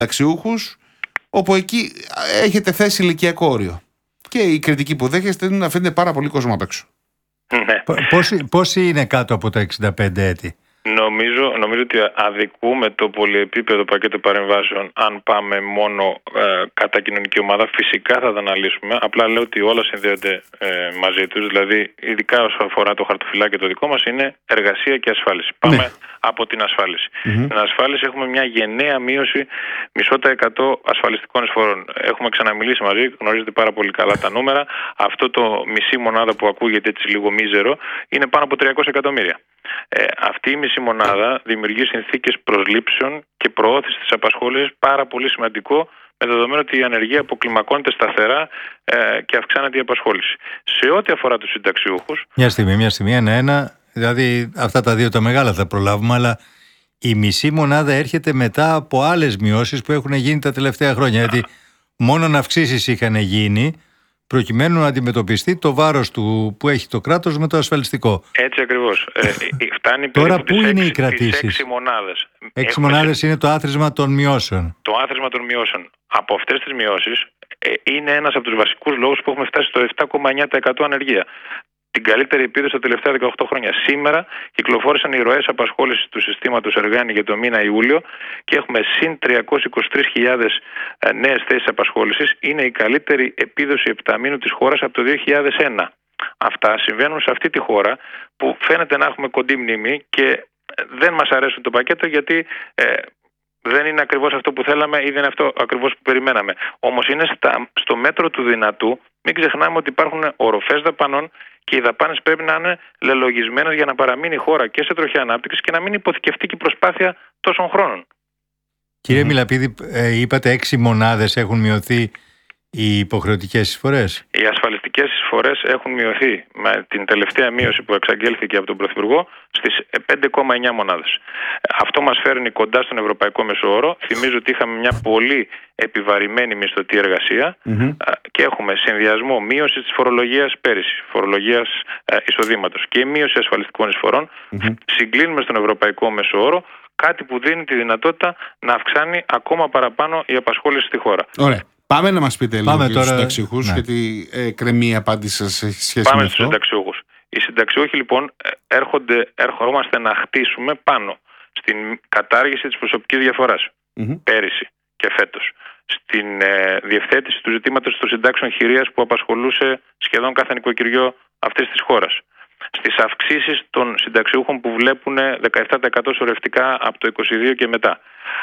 συνταξιούχους, όπου εκεί έχετε θέσει ηλικιακό όριο. Και η κριτική που δέχεστε είναι να αφήνετε πάρα πολύ κόσμο απ' έξω. Ναι. Πόσοι είναι κάτω από τα 65 έτη? Νομίζω ότι αδικούμε το πολυεπίπεδο πακέτο παρεμβάσεων αν πάμε μόνο κατά κοινωνική ομάδα. Φυσικά θα τα αναλύσουμε. Απλά λέω ότι όλα συνδέονται μαζί τους. Δηλαδή, ειδικά όσο αφορά το χαρτοφυλάκιο το δικό μας, είναι εργασία και ασφάλιση. Πάμε από την ασφάλιση. Στην ασφάλιση έχουμε μια γενναία μείωση 0,5% ασφαλιστικών εισφορών. Έχουμε ξαναμιλήσει μαζί, γνωρίζετε πάρα πολύ καλά τα νούμερα. Αυτό το μισή μονάδα που ακούγεται έτσι λίγο μίζερο είναι πάνω από 300 εκατομμύρια. Αυτή η μισή μονάδα δημιουργεί συνθήκες προσλήψεων και προώθησης της απασχόλησης, πάρα πολύ σημαντικό, με δεδομένο ότι η ανεργία αποκλιμακώνεται σταθερά και αυξάνεται η απασχόληση. Σε ό,τι αφορά τους συνταξιούχους. Μια στιγμή, ένα-ένα. Δηλαδή, αυτά τα δύο τα μεγάλα θα προλάβουμε, αλλά η μισή μονάδα έρχεται μετά από άλλες μειώσεις που έχουν γίνει τα τελευταία χρόνια. Γιατί μόνο αυξήσεις είχαν γίνει προκειμένου να αντιμετωπιστεί το βάρος που έχει το κράτος με το ασφαλιστικό. Έτσι ακριβώς. Φτάνει τώρα περίπου πού είναι οι κρατήσεις? 6 μονάδες. 6 μονάδες είναι το άθροισμα των μειώσεων. Το άθροισμα των μειώσεων. Από αυτές τις μειώσεις είναι ένας από τους βασικούς λόγους που έχουμε φτάσει στο 7,9% ανεργία. Την καλύτερη επίδοση τα τελευταία 18 χρόνια. Σήμερα κυκλοφόρησαν οι ροές απασχόλησης του συστήματος Εργάνη για το μήνα Ιούλιο και έχουμε συν 323.000 νέες θέσεις απασχόλησης. Είναι η καλύτερη επίδοση επταμήνου της χώρας από το 2001. Αυτά συμβαίνουν σε αυτή τη χώρα που φαίνεται να έχουμε κοντή μνήμη και δεν μας αρέσουν το πακέτο γιατί δεν είναι ακριβώς αυτό που θέλαμε ή δεν είναι αυτό ακριβώς που περιμέναμε. Όμως είναι στο μέτρο του δυνατού. Μην ξεχνάμε ότι υπάρχουν οροφές δαπανών και οι δαπάνες πρέπει να είναι λελογισμένες για να παραμείνει η χώρα και σε τροχιά ανάπτυξη και να μην υποθηκευτεί και η προσπάθεια τόσων χρόνων. Κύριε Μιλαπίδη, είπατε 6 μονάδες έχουν μειωθεί οι υποχρεωτικές εισφορές. Οι ασφαλιστικές εισφορές έχουν μειωθεί με την τελευταία μείωση που εξαγγέλθηκε από τον Πρωθυπουργό στις 5,9 μονάδες. Αυτό μας φέρνει κοντά στον ευρωπαϊκό μεσόωρο. Θυμίζω ότι είχαμε μια πολύ επιβαρημένη μισθωτή εργασία και έχουμε συνδυασμό μείωση της φορολογίας πέρυσι, φορολογίας εισοδήματος και μείωση ασφαλιστικών εισφορών. Συγκλίνουμε στον ευρωπαϊκό μεσόωρο, κάτι που δίνει τη δυνατότητα να αυξάνει ακόμα παραπάνω η απασχόληση στη χώρα. Ωραία. Πάμε να μας πείτε λίγο για τους συνταξιούχους, ναι. Γιατί κρεμεί η απάντηση σας σε σχέση Πάμε με αυτό. στους συνταξιούχους. Οι συνταξιούχοι λοιπόν ερχόμαστε να χτίσουμε πάνω στην κατάργηση της προσωπικής διαφοράς πέρυσι και φέτος. Στην διευθέτηση του ζητήματος των συντάξεων χειρίας που απασχολούσε σχεδόν κάθε νοικοκυριό αυτής της χώρας. Στις αυξήσεις των συνταξιούχων που βλέπουν 17% σωρευτικά από το 22 και μετά.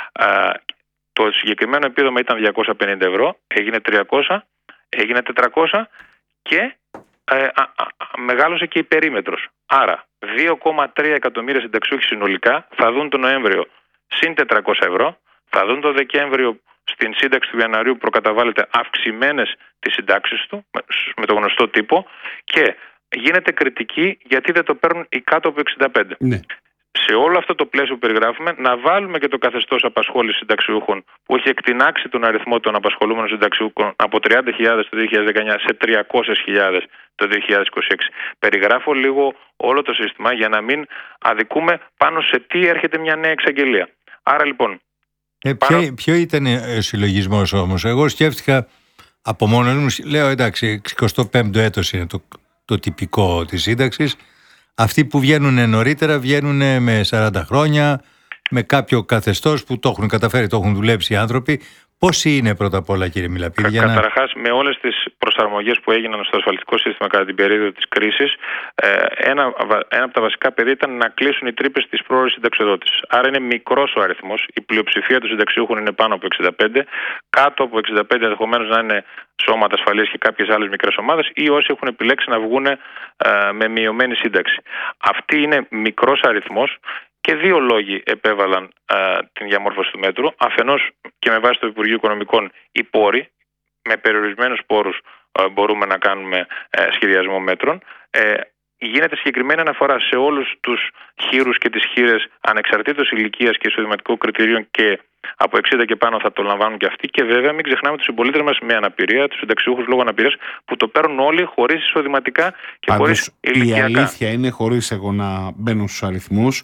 Το συγκεκριμένο επίδομα ήταν 250 ευρώ, έγινε 300, έγινε 400 και μεγάλωσε και η περίμετρος. Άρα 2,3 εκατομμύρια συνταξιούχοι συνολικά θα δουν τον Νοέμβριο συν 400 ευρώ, θα δουν το Δεκέμβριο στην σύνταξη του Ιανουαρίου που προκαταβάλλεται αυξημένες τις συντάξεις του με το γνωστό τύπο και γίνεται κριτική γιατί δεν το παίρνουν οι κάτω από 65. Ναι. Σε όλο αυτό το πλαίσιο που περιγράφουμε, να βάλουμε και το καθεστώς απασχόλησης συνταξιούχων που έχει εκτινάξει τον αριθμό των απασχολούμενων συνταξιούχων από 30.000 το 2019 σε 300.000 το 2026. Περιγράφω λίγο όλο το σύστημα για να μην αδικούμε πάνω σε τι έρχεται μια νέα εξαγγελία. Άρα λοιπόν. Ποιο ήταν ο συλλογισμός όμως? Εγώ σκέφτηκα από μόνος μου, λέω εντάξει, 65ο έτος είναι το τυπικό της σύνταξης. Αυτοί που βγαίνουν νωρίτερα βγαίνουν με 40 χρόνια, με κάποιο καθεστώς που το έχουν καταφέρει, το έχουν δουλέψει οι άνθρωποι. Πόσοι είναι πρώτα απ' όλα, κύριε Μιλαπίδη? Καταρχάς, με όλες τις προσαρμογές που έγιναν στο ασφαλιστικό σύστημα κατά την περίοδο της κρίσης, ένα από τα βασικά πεδία ήταν να κλείσουν οι τρύπες της πρόορης συνταξιοδότησης. Άρα είναι μικρός ο αριθμός. Η πλειοψηφία των συνταξιούχων είναι πάνω από 65. Κάτω από 65 ενδεχομένως να είναι σώματα ασφαλείας και κάποιες άλλες μικρές ομάδες ή όσοι έχουν επιλέξει να βγουν με μειωμένη σύνταξη. Αυτή είναι μικρός αριθμός. Και δύο λόγοι επέβαλαν την διαμόρφωση του μέτρου. Αφενός και με βάση το Υπουργείο Οικονομικών οι πόροι, με περιορισμένους πόρους μπορούμε να κάνουμε σχεδιασμό μέτρων. Γίνεται συγκεκριμένη αναφορά σε όλους τους χήρους και τις χήρες ανεξαρτήτως ηλικίας και εισοδηματικού κριτηρίων και από 60 και πάνω θα το λαμβάνουν και αυτοί. Και βέβαια μην ξεχνάμε τους συμπολίτες μας με αναπηρία, τους συνταξιούχους λόγω αναπηρίας που το παίρνουν όλοι χωρίς εισοδηματικά και χωρίς ηλικιακά. Η αλήθεια είναι, χωρίς εγώ να μπαίνω στους αριθμούς,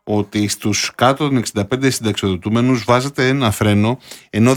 ότι στους κάτω των 65 συνταξιοδοτούμενους βάζετε ένα φρένο, ενώ